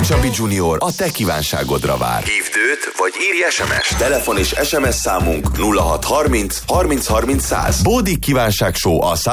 Csabi Junior a te kívánságodra vár. Hívd őt, vagy írj SMS-t. Telefon és SMS számunk 0630 30 30 100. Bódik kívánság show a